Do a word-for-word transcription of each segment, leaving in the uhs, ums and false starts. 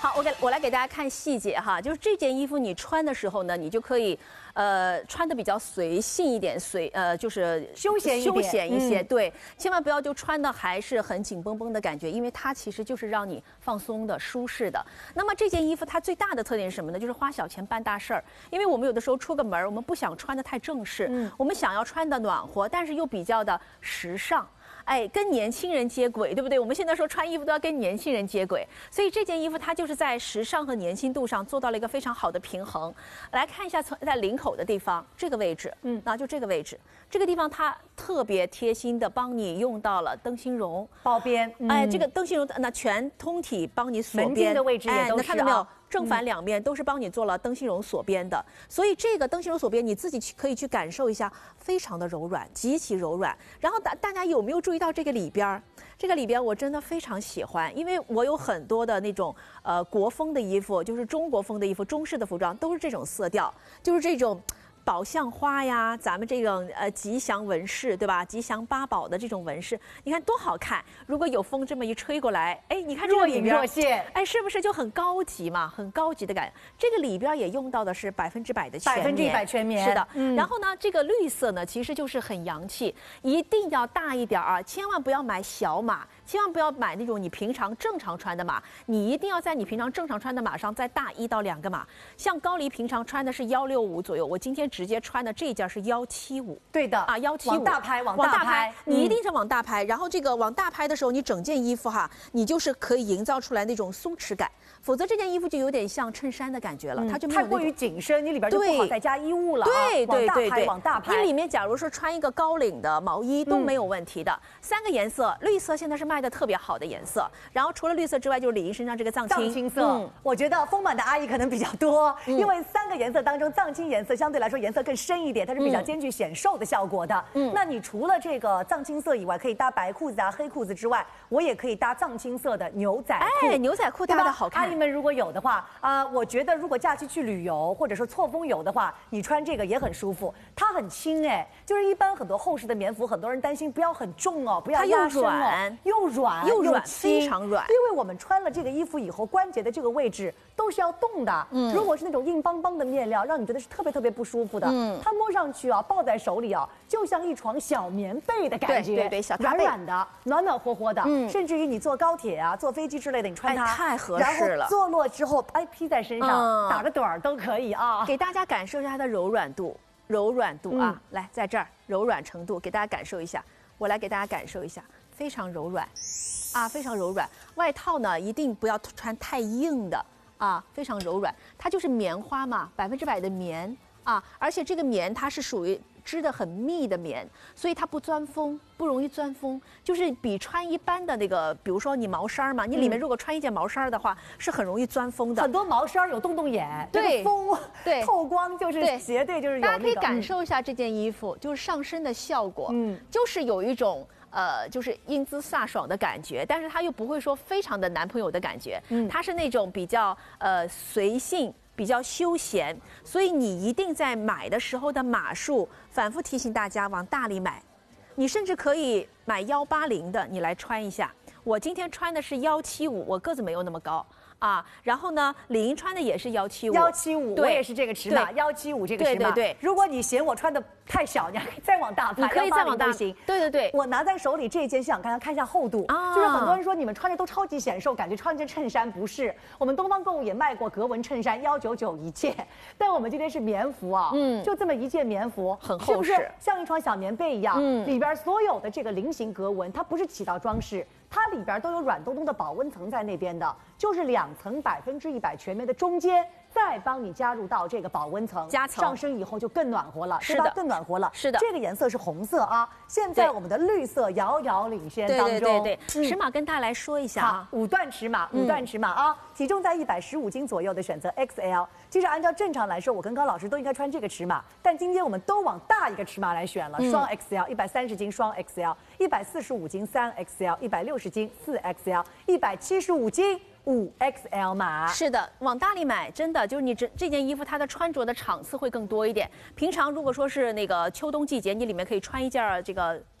好，我给我来给大家看细节哈，就是这件衣服你穿的时候呢，你就可以，呃，穿的比较随性一点，随呃就是休闲一点休闲一些， 嗯、 对，千万不要就穿的还是很紧绷绷的感觉，因为它其实就是让你放松的、舒适的。那么这件衣服它最大的特点是什么呢？就是花小钱办大事儿，因为我们有的时候出个门，我们不想穿的太正式，嗯，我们想要穿的暖和，但是又比较的时尚。哎，跟年轻人接轨，对不对？我们现在说穿衣服都要跟年轻人接轨，所以这件衣服它就是在时尚和年轻度上做到了一个非常好的平衡。来看一下，从在领口的地方这个位置，嗯，那就这个位置，这个地方它特别贴心的帮你用到了灯芯绒包边， 嗯、哎，这个灯芯绒那全通体帮你锁边， 门襟的位置也都是、啊， 哎、看到没有？正反两面都是帮你做了灯芯绒锁边的，所以这个灯芯绒锁边你自己去可以去感受一下，非常的柔软，极其柔软。然后大大家有没有注意到这个里边？这个里边我真的非常喜欢，因为我有很多的那种呃国风的衣服，就是中国风的衣服、中式的服装都是这种色调，就是这种。宝相花呀，咱们这种呃吉祥纹饰，对吧？吉祥八宝的这种纹饰，你看多好看！如果有风这么一吹过来，哎，你看这个里边， 若隐若现， 哎，是不是就很高级嘛？很高级的感觉。这个里边也用到的是百分之百的全棉， 百分之一百全棉， 是的。 嗯、 然后呢，这个绿色呢，其实就是很洋气，一定要大一点啊，千万不要买小码。千万不要买那种你平常正常穿的码，你一定要在你平常正常穿的码上再大一到两个码。像高黎平常穿的是幺六五左右，我今天直接穿的这件是幺七五。 对的啊，幺七五。 往大拍，往大拍， 你一定是往大拍。然后这个往大拍的时候，你整件衣服哈，你就是可以营造出来那种松弛感。否则这件衣服就有点像衬衫的感觉了，嗯、它就没有太过于紧身，你里边就不好再加衣物了、啊。 对对对对， 往大拍。 你里面假如说穿一个高领的毛衣都没有问题的。嗯、三个颜色，绿色现在是卖的特别好的颜色。然后除了绿色之外，就是李莹身上这个藏青。 藏青色，嗯、我觉得丰满的阿姨可能比较多，嗯、因为三个颜色当中，藏青颜色相对来说颜色更深一点，它是比较兼具显瘦的效果的。嗯，那你除了这个藏青色以外，可以搭白裤子啊、黑裤子之外，我也可以搭藏青色的牛仔裤。 哎，牛仔裤搭的好看。 阿姨们如果有的话。啊、呃，我觉得如果假期去旅游或者说错峰游的话，你穿这个也很舒服。它很轻哎，就是一般很多厚实的棉服，很多人担心不要很重哦，不要压身哦，又软又软， 轻非常软。 因为我们穿了这个衣服以后，关节的这个位置都是要动的。嗯，如果是那种硬邦邦的面料，让你觉得是特别特别不舒服的。嗯，它摸上去啊，抱在手里啊，就像一床小棉被的感觉。 对对对，小软软的，暖暖和和的。嗯，甚至于你坐高铁啊、坐飞机之类的，你穿它、 哎、太合适了。 然后坐落之后。哎，披在身上，嗯、打个盹儿都可以啊！ 给大家感受一下它的柔软度，柔软度啊，嗯、来，在这儿柔软程度，给大家感受一下。我来给大家感受一下，非常柔软，啊，非常柔软。外套呢，一定不要穿太硬的啊，非常柔软。它就是棉花嘛，百分之百的棉啊，而且这个棉它是属于织得很密的棉，所以它不钻风，不容易钻风，就是比穿一般的那个，比如说你毛衫嘛，你里面如果穿一件毛衫的话，嗯、是很容易钻风的。 很多毛衫有洞洞眼， 对， 风对透光就是绝对就是有、那个。 大家可以感受一下这件衣服，就是上身的效果，嗯，就是有一种。呃，就是英姿飒爽的感觉，但是它又不会说非常的男朋友的感觉，嗯，它是那种比较呃随性、比较休闲，所以你一定在买的时候的码数，反复提醒大家往大里买，你甚至可以买幺八零的，你来穿一下。我今天穿的是幺七五，我个子没有那么高。啊，然后呢，李莹穿的也是幺七五， 幺七五，我也是这个尺码，幺七五这个尺码。 对对对， 如果你嫌我穿的太小，你还可以再往大拍， 你可以再往大行。 对对对， 我拿在手里这件，想看看一下厚度啊，就是很多人说你们穿着都超级显瘦，感觉穿一件衬衫不是。我们东方购物也卖过格纹衬衫，幺九九一件，但我们今天是棉服啊，嗯，就这么一件棉服， 很厚实， 是不是像一床小棉被一样？嗯，里边所有的这个菱形格纹，它不是起到装饰。它里边都有软咚咚的保温层在那边的，就是两层百分之一百全棉的中间，再帮你加入到这个保温层， 加层上身以后就更暖和了， 是的， 更暖和了。 是的， 这个颜色是红色啊。现在我们的绿色遥遥领先当中。 对对对对，尺码跟大家来说一下啊， 五段尺码，五段尺码啊，体重在一百十五斤左右的选择 X L。其实按照正常来说，我跟高老师都应该穿这个尺码，但今天我们都往大一个尺码来选了，双 X L， 一百三十斤双 X L， 一百四十五斤三 X L， 一百六十斤四 X L， 一百七十五斤。五 X L 码是的，往大里买，真的就是你这这件衣服，它的穿着的场次会更多一点。平常如果说是那个秋冬季节，你里面可以穿一件这个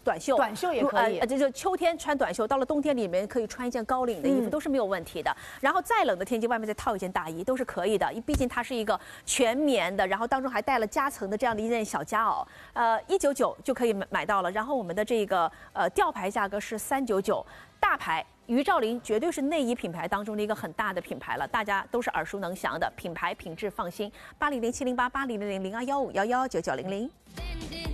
短袖， 短袖也可以， 呃，就是秋天穿短袖，到了冬天里面可以穿一件高领的衣服，嗯、都是没有问题的。然后再冷的天气，外面再套一件大衣都是可以的，毕竟它是一个全棉的，然后当中还带了夹层的这样的一件小夹袄，呃，一九九就可以买买到了。然后我们的这个呃吊牌价格是三九九，大牌。于兆林绝对是内衣品牌当中的一个很大的品牌了，大家都是耳熟能详的品牌，品质放心。八零零七零八八零零零零二幺五幺幺九九零零。